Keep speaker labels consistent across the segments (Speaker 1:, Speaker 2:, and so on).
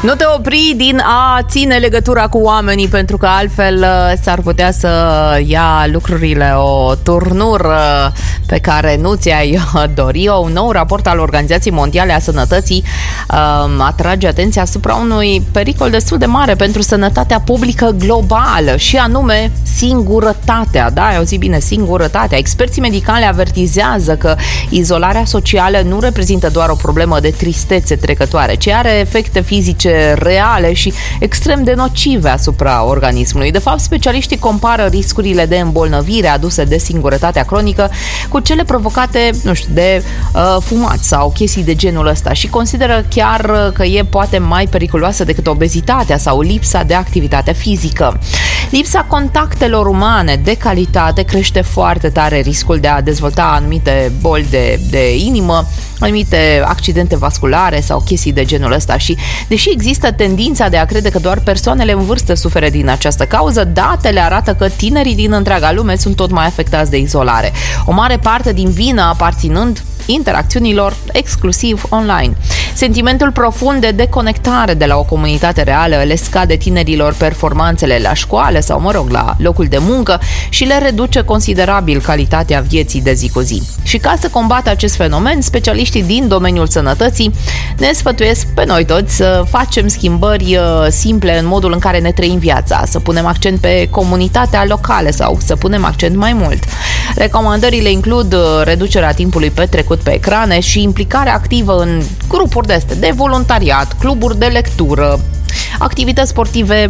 Speaker 1: Nu te opri din a ține legătura cu oamenii, pentru că altfel s-ar putea să ia lucrurile o turnură pe care nu ți-ai dori-o. Un nou raport al Organizației Mondiale a Sănătății atrage atenția asupra unui pericol destul de mare pentru sănătatea publică globală, și anume singurătatea. Da, ai auzit bine, singurătatea. Experții medicali avertizează că izolarea socială nu reprezintă doar o problemă de tristețe trecătoare, ci are efecte fizice reale și extrem de nocive asupra organismului. De fapt, specialiștii compară riscurile de îmbolnăvire aduse de singurătatea cronică cu cele provocate, de fumat sau chestii de genul ăsta și consideră chiar că e poate mai periculoasă decât obezitatea sau lipsa de activitate fizică. Lipsa contactelor umane de calitate crește foarte tare riscul de a dezvolta anumite boli de inimă, anumite accidente vasculare sau chestii de genul ăsta. Și deși există tendința de a crede că doar persoanele în vârstă suferă din această cauză, datele arată că tinerii din întreaga lume sunt tot mai afectați de izolare, o mare parte din vină aparținând interacțiunilor exclusiv online. Sentimentul profund de deconectare de la o comunitate reală le scade tinerilor performanțele la școală sau, la locul de muncă și le reduce considerabil calitatea vieții de zi cu zi. Și ca să combată acest fenomen, specialiștii din domeniul sănătății ne sfătuiesc pe noi toți să facem schimbări simple în modul în care ne trăim viața, să punem accent pe comunitatea locală sau să punem accent mai mult. Recomandările includ reducerea timpului petrecut pe ecrane și implicarea activă în grupuri de voluntariat, cluburi de lectură, activități sportive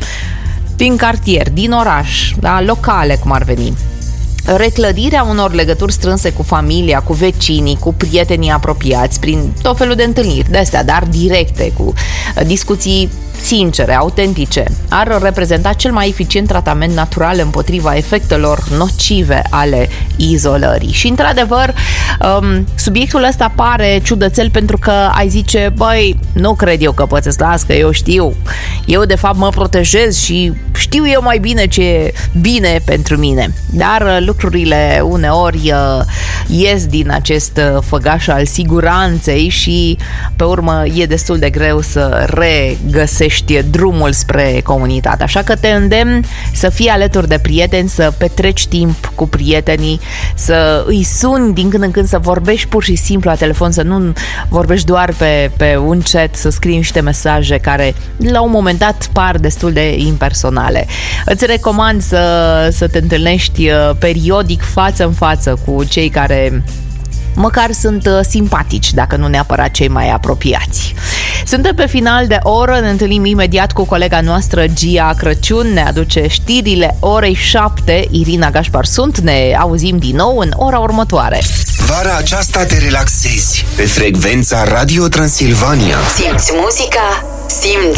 Speaker 1: din cartier, din oraș, locale cum ar veni. Reclădirea unor legături strânse cu familia, cu vecinii, cu prietenii apropiați, prin tot felul de întâlniri de-astea, dar directe, cu discuții sincere, autentice, ar reprezenta cel mai eficient tratament natural împotriva efectelor nocive ale izolării. Și, într-adevăr, subiectul ăsta pare ciudățel pentru că ai zice, nu cred eu că poți să-ți las, că eu știu. Eu, de fapt, mă protejez și știu eu mai bine ce e bine pentru mine. Dar lucrurile uneori ies din acest făgaș al siguranței și, pe urmă, e destul de greu să regăsești drumul spre comunitate. Așa că te îndemn să fii alături de prieteni, să petreci timp cu prietenii, să îi suni din când în când, să vorbești pur și simplu la telefon, să nu vorbești doar pe un chat, să scrii niște mesaje care la un moment dat par destul de impersonale. Îți recomand să te întâlnești periodic față în față cu cei care măcar sunt simpatici, dacă nu neapărat cei mai apropiați. Suntem pe final de oră, ne întâlnim imediat cu colega noastră Gia Crăciun, ne aduce știrile orei 7. Irina Gașpar sunt, ne auzim din nou în ora următoare.
Speaker 2: Vara aceasta te relaxezi pe frecvența Radio Transilvania.
Speaker 3: Simți muzica, simți